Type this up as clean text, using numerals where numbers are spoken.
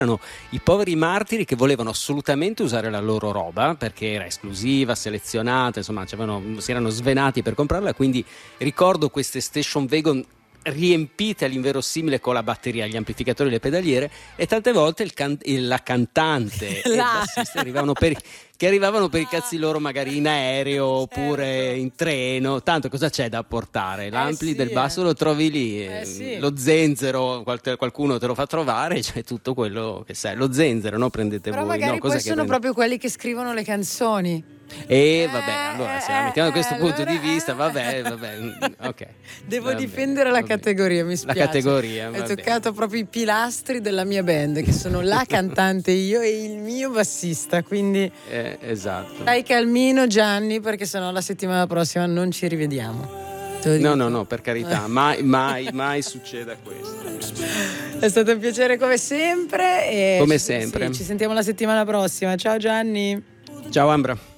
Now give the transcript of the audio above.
erano i poveri martiri che volevano assolutamente usare la loro roba perché era esclusiva, selezionata, insomma si erano svenati per comprarla, quindi ricordo queste station wagon riempite all'inverosimile con la batteria, gli amplificatori e le pedaliere, e tante volte la cantante e il bassista arrivavano per i cazzi loro, magari in aereo oppure in treno. Tanto cosa c'è da portare? L'ampli del basso lo trovi lì, lo zenzero qualcuno te lo fa trovare, c'è tutto quello che sai, lo zenzero, no? Prendete però voi, magari no? Cos'è poi sono proprio quelli che scrivono le canzoni. E vabbè, allora se la mettiamo da questo punto di vista, vabbè, ok. Devo difendere la categoria, mi spiace. La categoria, hai toccato proprio i pilastri della mia band, che sono la cantante io e il mio bassista, quindi esatto. stai calmino Gianni, perché sennò la settimana prossima non ci rivediamo. No, per carità, mai succeda questo. È stato un piacere come sempre e come sempre. ci sentiamo la settimana prossima. Ciao Gianni. Ciao Ambra.